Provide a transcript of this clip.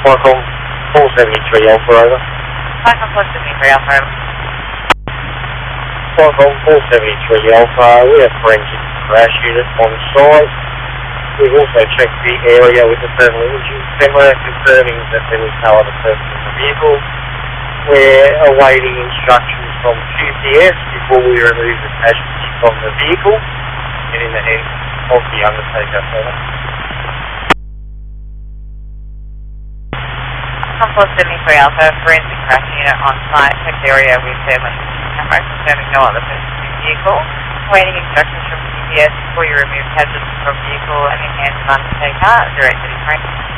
Qualcomm 473 Alpha, over. Qualcomm 473 Alpha, over. Qualcomm 473 Alpha, we have forensic crash unit on site. We've also checked the area with the thermal imaging camera, confirming that there was no other person in the vehicle. We're awaiting instructions from QCS before we remove the casualty from the vehicle and in the hands of the undertaker. Qualcomm 473 Alpha, forensic crash unit on site, checked area with thermal imaging camera, confirming no other person in the vehicle. Waiting instructions from QCS before you remove hazards from vehicle and in hands of undertaker, 080 frame.